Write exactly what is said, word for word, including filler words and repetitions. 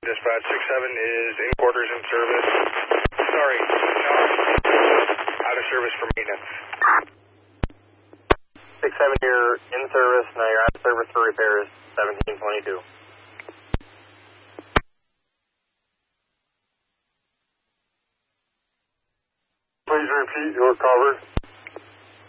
Dispatch, six seven is in quarters in service. Sorry, no, out of service for maintenance. six seven, you're in service, now you're out of service for repairs, seventeen twenty-two. Please repeat your cover.